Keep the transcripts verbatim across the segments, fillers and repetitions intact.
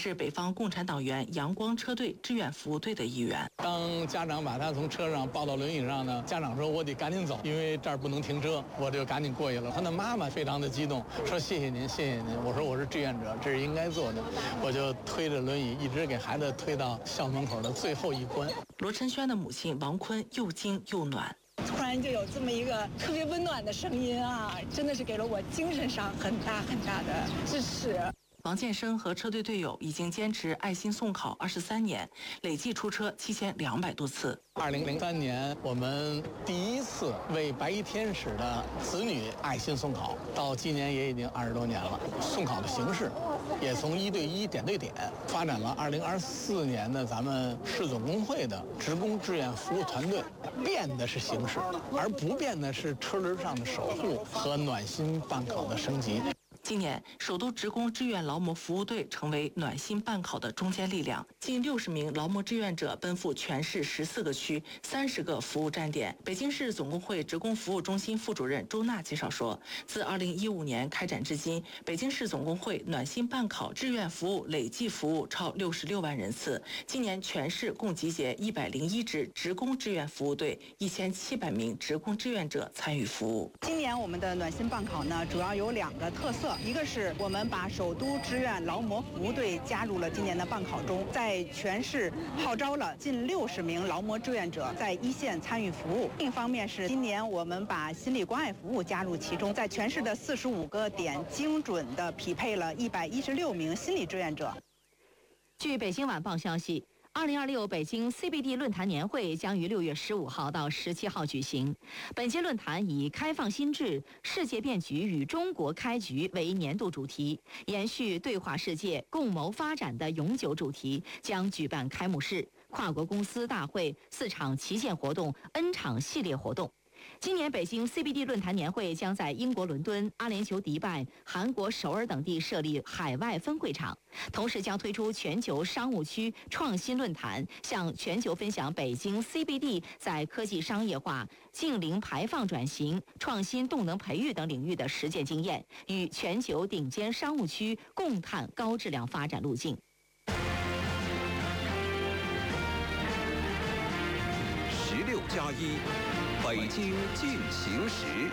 是北方共产党员阳光车队志愿服务队的一员。 当家长把他从车上抱到轮椅上呢，家长说我得赶紧走，因为这儿不能停车，我就赶紧过去了。他的妈妈非常的激动，说谢谢您，谢谢您。我说我是志愿者，这是应该做的，我就推着轮椅一直给孩子推到校门口的最后一关。 罗晨轩的母亲王坤又惊又暖。 突然就有这么一个特别温暖的声音啊，真的是给了我精神上很大很大的支持。 王建生和车队队友已经坚持爱心送考二十三年，累计出车七千两百多次。 二零零三年，我们第一次为白衣天使的子女爱心送考，到今年也已经二十多年了。送考的形式也从一对一、点对点发展了二零二四年的咱们市总工会的职工志愿服务团队，变的是形式，而不变的是车轮上的守护和暖心办考的升级。 今年，首都职工志愿劳模服务队成为暖心办考的中坚力量，近六十名劳模志愿者奔赴全市十四个区、三十个服务站点。北京市总工会职工服务中心副主任周娜介绍说，自二零一五年开展至今，北京市总工会暖心办考志愿服务累计服务超六十六万人次。今年全市共集结一百零一支职工志愿服务队，一千七百名职工志愿者参与服务。 今年我们的暖心办考呢，主要有两个特色。一个是我们把首都志愿劳模服务队加入了今年的办考中，在全市号召了近六十名劳模志愿者在一线参与服务。另一方面是今年我们把心理关爱服务加入其中，在全市的四十五个点精准地匹配了一百一十六名心理志愿者。 据北京晚报消息，二零二六北京 C B D 论坛年会将于六月十五号到十七号举行。本届论坛以“开放心智，世界变局与中国开局”为年度主题，延续对话世界、共谋发展的永久主题，将举办开幕式、跨国公司大会、四场旗舰活动、N 场系列活动。今年北京 C B D 论坛年会将在英国伦敦、阿联酋迪拜、韩国首尔等地设立海外分会场，同时将推出全球商务区创新论坛，向全球分享北京 C B D 在科技商业化、净零排放转型、创新动能培育等领域的实践经验，与全球顶尖商务区共探高质量发展路径。 十六加一。北京进行时，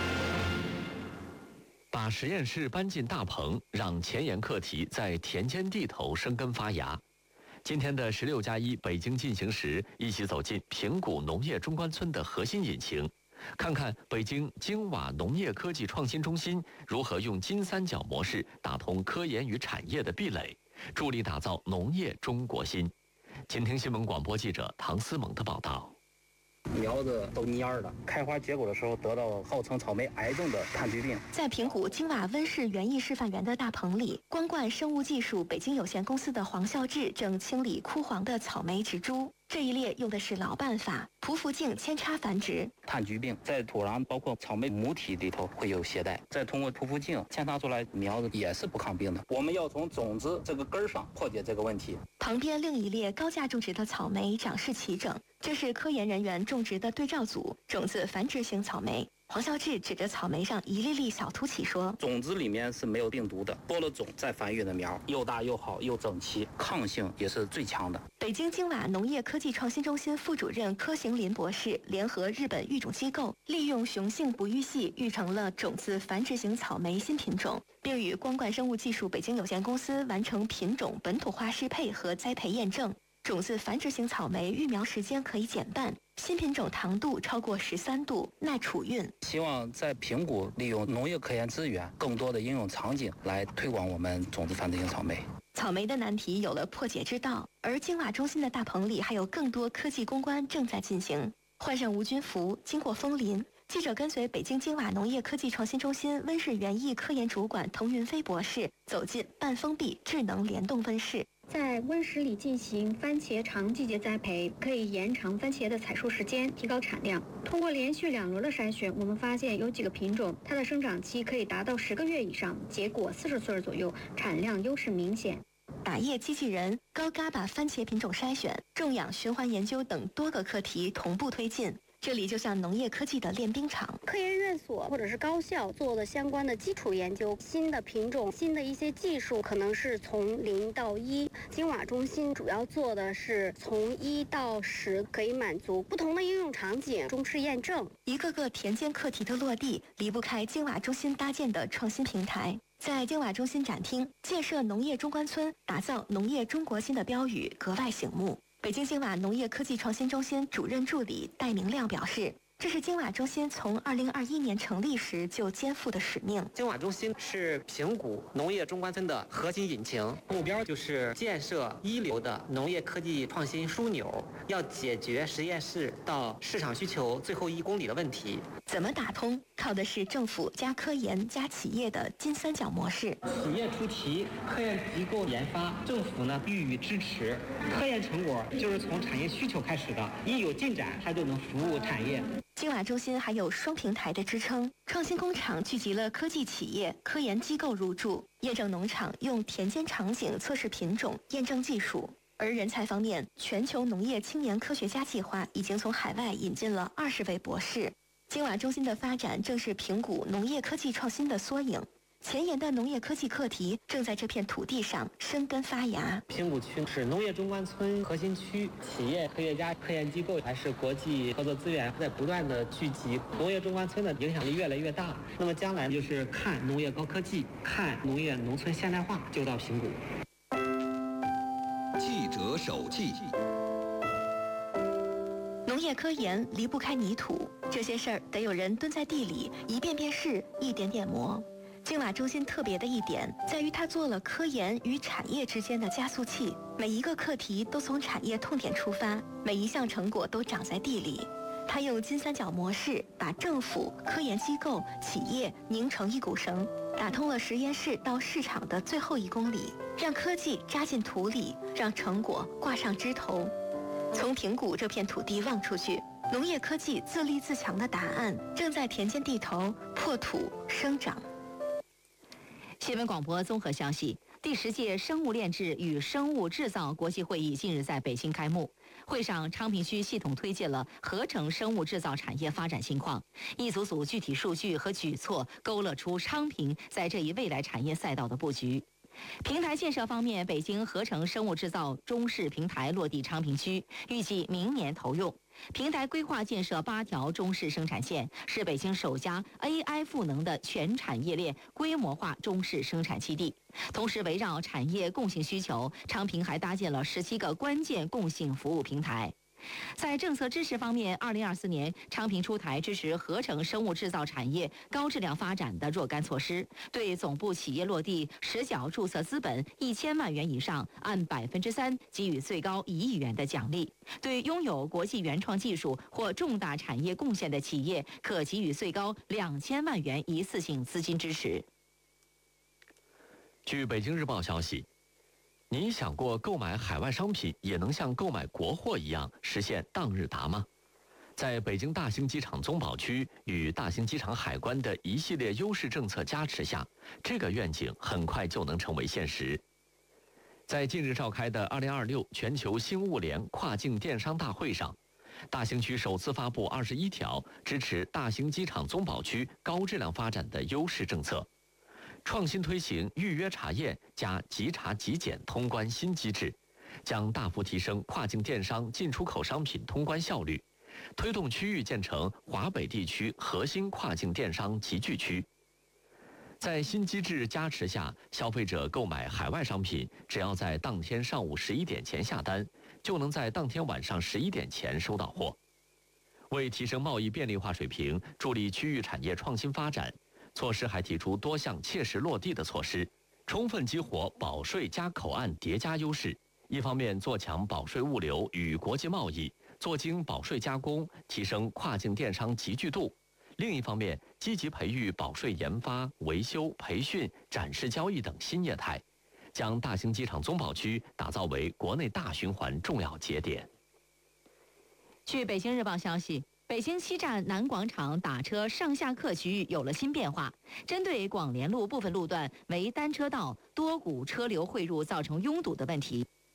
把实验室搬进大棚，让前沿课题在田间地头生根发芽。今天的十六加一北京进行时，一起走进平谷农业中关村的核心引擎，看看北京京瓦农业科技创新中心如何用金三角模式打通科研与产业的壁垒，助力打造农业中国心。请听新闻广播记者唐思萌的报道。 苗子都蔫了，开花结果的时候得到号称草莓癌症的炭疽病。 在平谷京瓦温室园艺示范园的大棚里，光冠生物技术北京有限公司的黄孝志正清理枯黄的草莓植株。这一列用的是老办法，匍匐茎扦插繁殖。 炭疽病在土壤包括草莓母体里头会有携带，再通过匍匐茎扦插出来苗子也是不抗病的。我们要从种子这个根上破解这个问题。 旁边另一列高价种植的草莓长势齐整，这是科研人员种植的对照组种子繁殖型草莓。黄孝志指着草莓上一粒粒小凸起说：“ 种子里面是没有病毒的，播了种再繁育的苗，又大又好又整齐，抗性也是最强的。” 北京京瓦农业科技创新中心副主任柯行林博士联合日本育种机构，利用雄性不育系育成了种子繁殖型草莓新品种，并与光冠生物技术北京有限公司完成品种本土化适配和栽培验证。种子繁殖型草莓育苗时间可以减半，新品种糖度超过十三度，耐储运。 希望在平谷利用农业科研资源，更多的应用场景来推广我们种子繁殖型草莓。 草莓的难题有了破解之道，而京瓦中心的大棚里还有更多科技攻关正在进行。换上无菌服，经过枫林，记者跟随北京京瓦农业科技创新中心温室园艺科研主管滕云飞博士走进半封闭智能联动温室。 在温室里进行番茄长季节栽培，可以延长番茄的采收时间，提高产量。通过连续两轮的筛选，我们发现有几个品种，它的生长期可以达到十个月以上，结果四十穗左右，产量优势明显。 打叶机器人、高嘎巴番茄品种筛选、种养循环研究等多个课题同步推进。 这里就像农业科技的练兵场。 科研院所或者是高校做的相关的基础研究，新的品种、新的一些技术，可能是从零到一。金瓦中心主要做的是从一到十，可以满足不同的应用场景，中试验证。 一个个田间课题的落地，离不开金瓦中心搭建的创新平台。在金瓦中心展厅，建设农业中关村，打造农业中国心的标语格外醒目。北京金瓦农业科技创新中心主任助理戴明亮表示，这是金瓦中心从二零二一年成立时就肩负的使命。 金瓦中心是平谷农业中关村的核心引擎，目标就是建设一流的农业科技创新枢纽，要解决实验室到市场需求最后一公里的问题。 怎么打通？靠的是政府加科研加企业的金三角模式。 企业出题，科研机构研发，政府呢予以支持。科研成果就是从产业需求开始的，一有进展，它就能服务产业。 金瓦中心还有双平台的支撑，创新工厂聚集了科技企业、科研机构入驻，验证农场用田间场景测试品种、验证技术。而人才方面，全球农业青年科学家计划已经从海外引进了二十位博士。金瓦中心的发展正是平谷农业科技创新的缩影。前沿的农业科技课题正在这片土地上生根发芽。 平谷区是农业中关村核心区，企业、科学家、科研机构还是国际合作资源在不断的聚集，农业中关村的影响力越来越大。那么将来就是看农业高科技，看农业农村现代化，就到平谷。 记者手记。 农业科研离不开泥土，这些事儿得有人蹲在地里一遍遍试，一点点磨。金瓦中心特别的一点在于，它做了科研与产业之间的加速器，每一个课题都从产业痛点出发，每一项成果都长在地里。它用金三角模式，把政府、科研机构、企业拧成一股绳，打通了实验室到市场的最后一公里，让科技扎进土里，让成果挂上枝头。从平谷这片土地望出去，农业科技自立自强的答案正在田间地头破土生长。 新闻广播综合消息：第十届生物炼制与生物制造国际会议近日在北京开幕。会上，昌平区系统推介了合成生物制造产业发展情况，一组组具体数据和举措勾勒出昌平在这一未来产业赛道的布局。平台建设方面，北京合成生物制造中式平台落地昌平区，预计明年投用。平台规划建设八条中式生产线，是北京首家 A I 赋能的全产业链规模化中式生产基地。同时，围绕产业共性需求，昌平还搭建了十七个关键共性服务平台。在政策支持方面，二零二四年昌平出台支持合成生物制造产业高质量发展的若干措施，对总部企业落地实缴注册资本一千万元以上，按百分之三给予最高一亿元的奖励；对拥有国际原创技术或重大产业贡献的企业，可给予最高两千万元一次性资金支持。 据北京日报消息，你想过购买海外商品也能像购买国货一样实现当日达吗？在北京大兴机场综保区与大兴机场海关的一系列优势政策加持下，这个愿景很快就能成为现实。在近日召开的二零二六全球新物联跨境电商大会上，大兴区首次发布二十一条支持大兴机场综保区高质量发展的优势政策。创新推行预约查验加即查即检通关新机制，将大幅提升跨境电商进出口商品通关效率，推动区域建成华北地区核心跨境电商集聚区。在新机制加持下，消费者购买海外商品，只要在当天上午十一点前下单，就能在当天晚上十一点前收到货。为提升贸易便利化水平，助力区域产业创新发展，措施还提出多项切实落地的措施，充分激活保税加口岸叠加优势。一方面做强保税物流与国际贸易，做精保税加工，提升跨境电商集聚度；另一方面，积极培育保税研发、维修、培训、展示交易等新业态，将大兴机场综保区打造为国内大循环重要节点。 据北京日报消息，北京西站南广场打车上下客区域有了新变化，针对广联路部分路段为单车道、多股车流汇入造成拥堵的问题，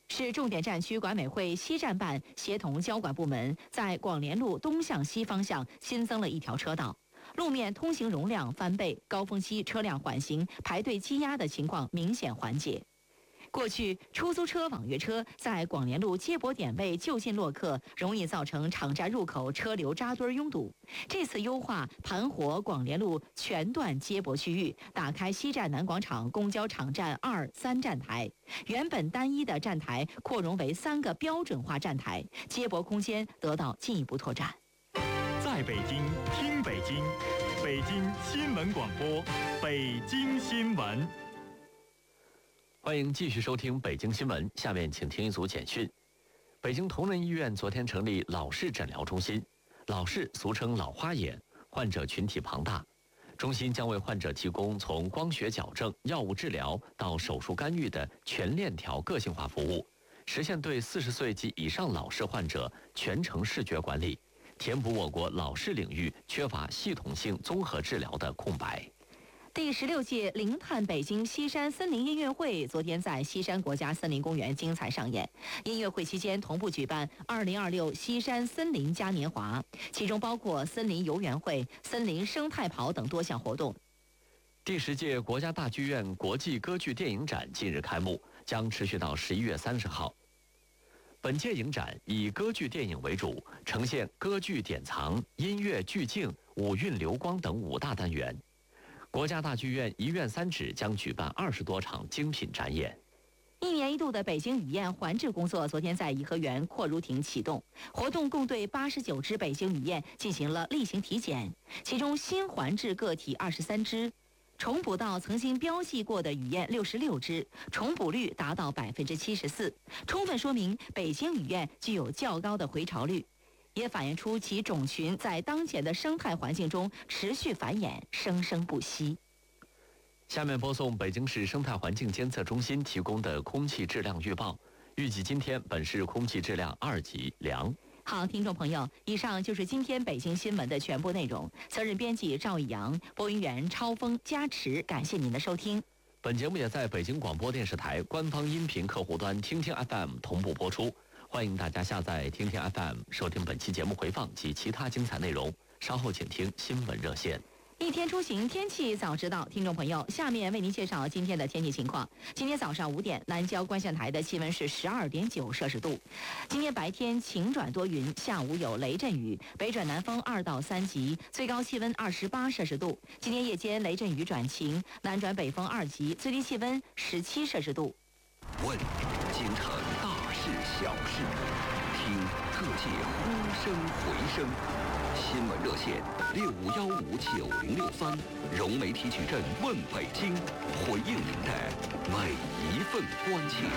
市重点战区管委会西站办协同交管部门在广联路东向西方向新增了一条车道，路面通行容量翻倍，高峰期车辆缓行、排队积压的情况明显缓解。过去，出租车、网约车在广联路接驳点位就近落客，容易造成场站入口车流扎堆拥堵。这次优化盘活广联路全段接驳区域，打开西站南广场公交场站二、三站台，原本单一的站台扩容为三个标准化站台，接驳空间得到进一步拓展。 在北京听北京，北京新闻广播，北京新闻。 欢迎继续收听北京新闻，下面请听一组简讯。北京同仁医院昨天成立老视诊疗中心，老视俗称老花眼，患者群体庞大。中心将为患者提供从光学矫正、药物治疗到手术干预的全链条个性化服务，实现对四十岁及以上老视患者全程视觉管理，填补我国老视领域缺乏系统性综合治疗的空白。 第十六届零碳北京西山森林音乐会昨天在西山国家森林公园精彩上演。音乐会期间同步举办二零二六西山森林嘉年华，其中包括森林游园会、森林生态跑等多项活动。 第十届国家大剧院国际歌剧电影展近日开幕，将持续到十一月三十号。本届影展以歌剧电影为主，呈现歌剧典藏、音乐剧境、五韵流光等五大单元。国家大剧院一院三址将举办二十多场精品展演。 一年一度的北京雨燕环制工作昨天在颐和园阔如亭启动，活动共对八十九只北京雨燕进行了例行体检，其中新环制个体二十三只，重捕到曾经标记过的雨燕六十六只，重捕率达到百分之七十四，充分说明北京雨燕具有较高的回巢率，也反映出其种群在当前的生态环境中持续繁衍，生生不息。 下面播送北京市生态环境监测中心提供的空气质量预报，预计今天本市空气质量二级良。 好，听众朋友，以上就是今天北京新闻的全部内容。责任编辑赵以阳，播音员超峰、加持，感谢您的收听。 本节目也在北京广播电视台官方音频客户端听听 F M 同步播出。欢迎大家下载听听 F M 收听本期节目回放及其他精彩内容。稍后请听新闻热线。 一天出行，天气早知道。听众朋友，下面为您介绍今天的天气情况。今天早上五点，南郊观象台的气温是十二点九摄氏度。今天白天晴转多云，下午有雷阵雨，北转南风二到三级，最高气温二十八摄氏度。今天夜间雷阵雨转晴，南转北风二级，最低气温十七摄氏度。 问京城大事小事，听各界呼声回声。新闻热线六五幺五九零六三，融媒体矩阵问北京，回应您的每一份关切。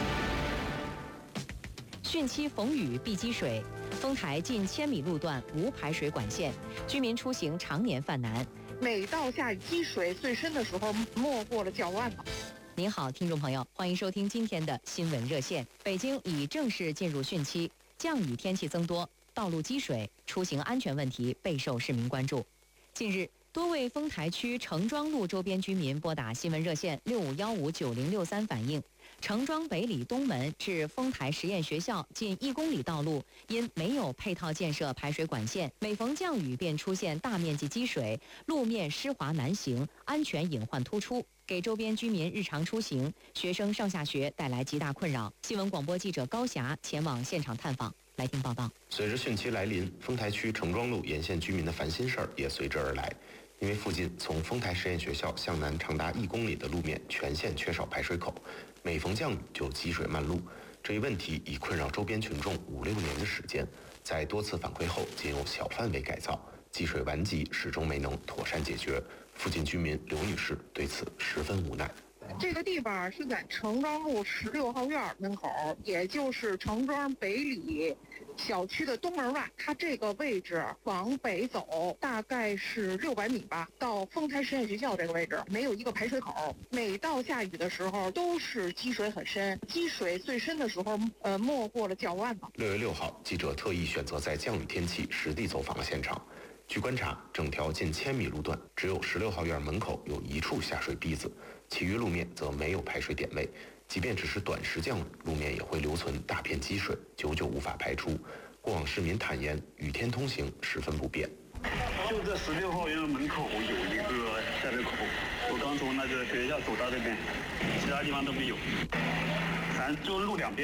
汛期逢雨必积水，丰台近千米路段无排水管线，居民出行常年犯难。 每到下雨积水最深的时候，没过了脚腕了。 您好，听众朋友，欢迎收听今天的新闻热线。北京已正式进入汛期，降雨天气增多。道路积水，出行安全问题备受市民关注。近日，多位丰台区城庄路周边居民拨打新闻热线六五幺五九零六三反映，城庄北里东门至丰台实验学校近一公里道路因没有配套建设排水管线，每逢降雨便出现大面积积水，路面湿滑难行，安全隐患突出，给周边居民日常出行、学生上下学带来极大困扰。新闻广播记者高霞前往现场探访。来听报道。 随着汛期来临，丰台区城庄路沿线居民的烦心事儿也随之而来。因为附近从丰台实验学校向南长达一公里的路面全线缺少排水口，每逢降雨就积水漫路。这一问题已困扰周边群众五六年的时间，在多次反馈后，仅有小范围改造，积水顽疾始终没能妥善解决。附近居民刘女士对此十分无奈。 这个地方是在城庄路十六号院门口，也就是城庄北里小区的东门外。它这个位置往北走大概是六百米吧，到丰台实验学校这个位置没有一个排水口，每到下雨的时候都是积水很深，积水最深的时候呃没过了脚腕了。 六月六号，记者特意选择在降雨天气实地走访了现场。据观察，整条近千米路段只有十六号院门口有一处下水逼子，其余路面则没有排水点位。 即便只是短时降雨，路面也会留存大片积水，久久无法排出。过往市民坦言，雨天通行十分不便。 就这十六号院门口有一个下水口，我刚从那个学校走到这边，其他地方都没有，反正就路两边。